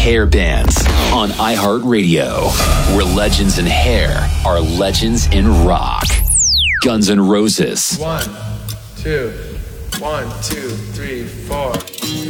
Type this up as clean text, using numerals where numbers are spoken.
hair bands on iHeartRadio, where legends in hair are legends in rock. Guns N' Roses. 1, 2, 1, 2, 3, 4.